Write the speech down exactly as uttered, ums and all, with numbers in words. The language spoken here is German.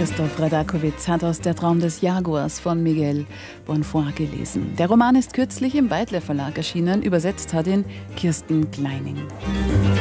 Christoph Radakowitz hat aus Der Traum des Jaguars von Miguel Bonfoy gelesen. Der Roman ist kürzlich im Weidler Verlag erschienen, übersetzt hat ihn Kirsten Kleining.